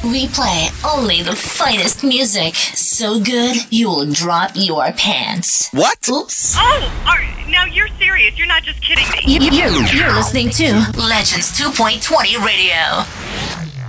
We play only the finest music. So good, you will drop your pants. What? Oops. Oh, now you're serious. You're not just kidding me. You're listening to Legends 2.20 Radio.